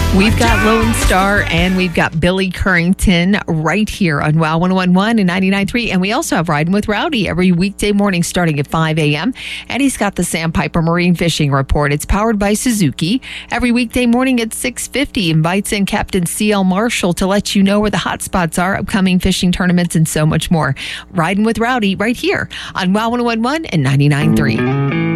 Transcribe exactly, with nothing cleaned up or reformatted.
We've got Lone Star and we've got Billy Currington right here on Wow one oh one one and ninety-nine point three. And we also have Riding with Rowdy every weekday morning starting at five a.m. And he's got the Sandpiper Marine Fishing Report. It's powered by Suzuki. Every weekday morning at six fifty, invites in Captain C L Marshall to let you know where the hot spots are, upcoming fishing tournaments, and so much more. Riding with Rowdy right here on Wow one oh one one and ninety-nine point three.